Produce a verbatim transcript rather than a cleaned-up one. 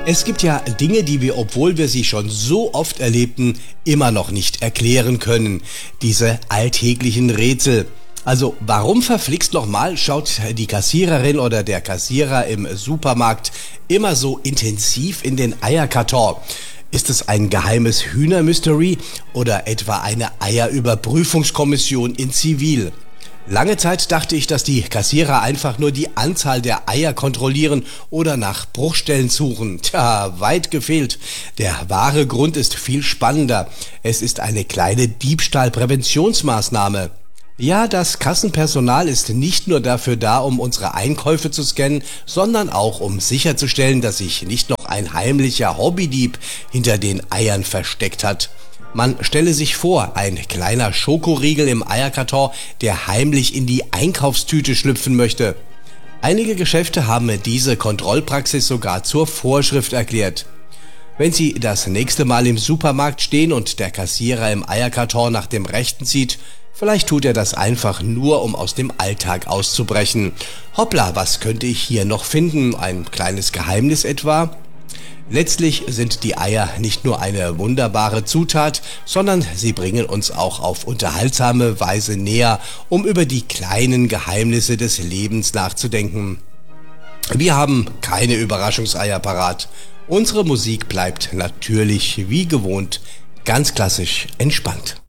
Es gibt ja Dinge, die wir, obwohl wir sie schon so oft erlebten, immer noch nicht erklären können. Diese alltäglichen Rätsel. Also warum verflixt nochmal schaut die Kassiererin oder der Kassierer im Supermarkt immer so intensiv in den Eierkarton? Ist es ein geheimes Hühnermystery oder etwa eine Eierüberprüfungskommission in Zivil? Lange Zeit dachte ich, dass die Kassierer einfach nur die Anzahl der Eier kontrollieren oder nach Bruchstellen suchen. Tja, weit gefehlt. Der wahre Grund ist viel spannender. Es ist eine kleine Diebstahlpräventionsmaßnahme. Ja, das Kassenpersonal ist nicht nur dafür da, um unsere Einkäufe zu scannen, sondern auch um sicherzustellen, dass sich nicht noch ein heimlicher Hobbydieb hinter den Eiern versteckt hat. Man stelle sich vor, ein kleiner Schokoriegel im Eierkarton, der heimlich in die Einkaufstüte schlüpfen möchte. Einige Geschäfte haben diese Kontrollpraxis sogar zur Vorschrift erklärt. Wenn Sie das nächste Mal im Supermarkt stehen und der Kassierer im Eierkarton nach dem Rechten zieht, vielleicht tut er das einfach nur, um aus dem Alltag auszubrechen. Hoppla, was könnte ich hier noch finden? Ein kleines Geheimnis etwa? Letztlich sind die Eier nicht nur eine wunderbare Zutat, sondern sie bringen uns auch auf unterhaltsame Weise näher, um über die kleinen Geheimnisse des Lebens nachzudenken. Wir haben keine Überraschungseier parat. Unsere Musik bleibt natürlich wie gewohnt ganz klassisch entspannt.